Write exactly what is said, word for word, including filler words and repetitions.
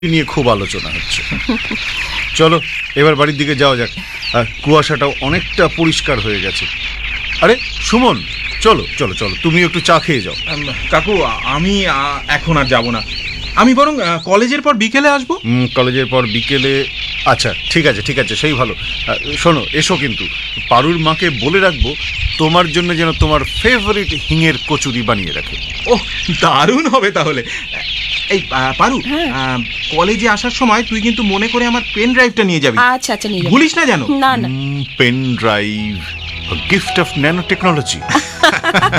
নিয়ে খুব আলোচনা হচ্ছে। চলো এবার বাড়ির দিকে যাওয়া যাক, আর কুয়াশাটাও অনেকটা পরিষ্কার হয়ে গেছে। আরে সুমন, চলো চলো চলো, তুমি একটু চা খেয়ে যাও। আম, কাকু আমি আ, এখন আর যাব না, আমি বরং আ, কলেজের পর বিকেলে আসবো। হুম, কলেজের পর বিকেলে? আচ্ছা ঠিক আছে ঠিক আছে, সেই ভালো। আহ, শোনো, এসো কিন্তু পারুর মাকে বলে রাখবো তোমার জন্য যেন তোমার ফেভারিট হিঙের কচুরি বানিয়ে রাখে। ও দারুণ হবে তাহলে। এই আ, পারু, আ, কলেজে আসার সময় তুই কিন্তু মনে করে আমার পেন ড্রাইভটা নিয়ে যাবি। আচ্ছা আচ্ছা নিয়ে যাবো। ভুলিস না যেন। না না pen drive, gift of nano technology.